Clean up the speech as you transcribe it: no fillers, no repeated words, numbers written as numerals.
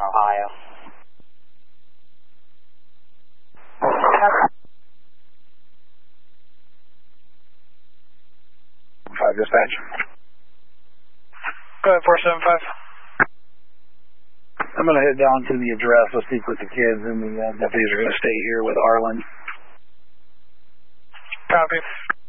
Ohio. 5 dispatch. Go ahead, 475. I'm going to head down to the address. I'll speak with the kids, and the deputies are going to stay here with Arlen. Copy.